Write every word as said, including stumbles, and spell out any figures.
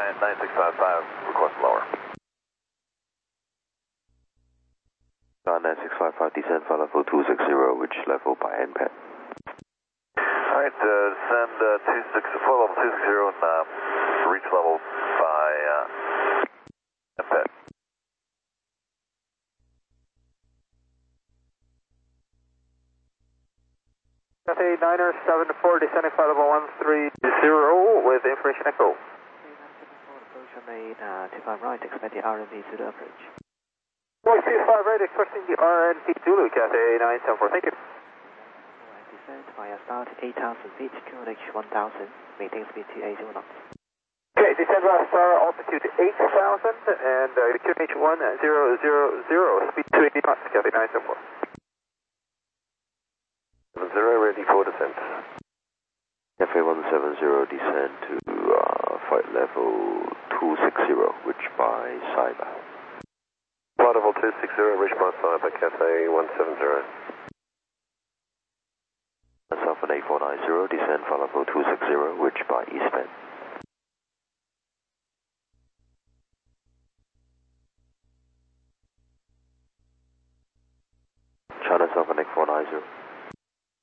nine six five five, request lower. nine six five five, descend for level two six zero, which level by N P A D? Alright, uh, send uh, two six, full level two six zero and uh, reach level by uh, N P A D. Cathay Niner seven four, descending flight level one three zero with information echo. Approach on the uh, two five right, expect the R and B Zulu approach. Voice two five right, expecting the R N P Zulu, Cathay nine seven four, thank you. Descent via start eight thousand feet, Q N H one thousand, maintain speed two eighty knots. Okay, descend via star, altitude eight thousand, and uh, Q N H one zero zero zero, speed two eighty knots, Cathay nine seven four. seven zero, ready for descent. Cathay one seven zero, descend to uh, flight level two six zero, which by Cyber. Flight level two six zero, reach by Cyber, Cathay one seven zero. Southern eight four nine zero, descend flight level two six zero, which by Eastman. China Southern eight four nine zero.